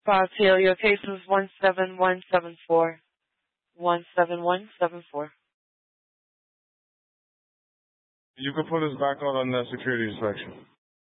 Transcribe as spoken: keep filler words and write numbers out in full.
Barfield, your case is one seven one seven four. one seven one seven four. You can put us back on on the security inspection.